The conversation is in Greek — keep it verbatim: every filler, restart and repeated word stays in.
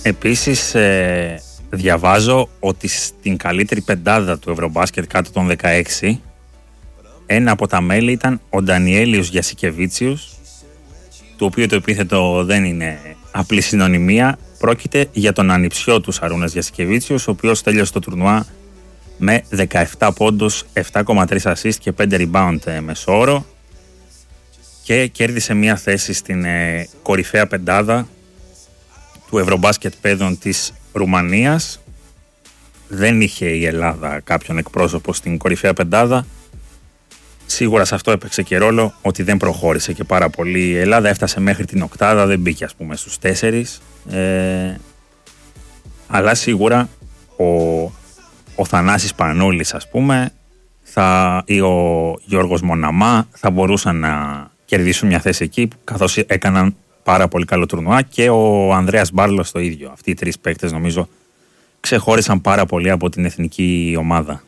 Επίσης ε, διαβάζω ότι στην καλύτερη πεντάδα του Ευρωμπάσκετ κάτω των δεκαέξι ένα από τα μέλη ήταν ο Ντανιέλιος Γιασικεβίτσιος, του οποίου το επίθετο δεν είναι απλή συνωνυμία. Πρόκειται για τον ανιψιό του Σαρούνας Γιασικεβίτσιος, ο οποίος τέλειωσε το τουρνουά με δεκαεπτά πόντους, επτά κόμμα τρία assist και πέντε rebound ε, μεσόωρο, και κέρδισε μια θέση στην ε, κορυφαία πεντάδα του Ευρωμπάσκετ παιδών της Ρουμανίας. Δεν είχε η Ελλάδα κάποιον εκπρόσωπο στην κορυφαία πεντάδα. Σίγουρα σε αυτό έπαιξε και ρόλο ότι δεν προχώρησε και πάρα πολύ. Η Ελλάδα έφτασε μέχρι την οκτάδα, δεν μπήκε ας πούμε στους τέσσερις. Ε, αλλά σίγουρα ο, ο Θανάσης Πανούλης ας πούμε θα, ή ο Γιώργος Μοναμά θα μπορούσαν να κερδίσουν μια θέση εκεί, καθώς έκαναν πάρα πολύ καλό τουρνουά, και ο Ανδρέας Μπάρλος το ίδιο. Αυτοί οι τρεις παίκτες νομίζω ξεχώρισαν πάρα πολύ από την εθνική ομάδα.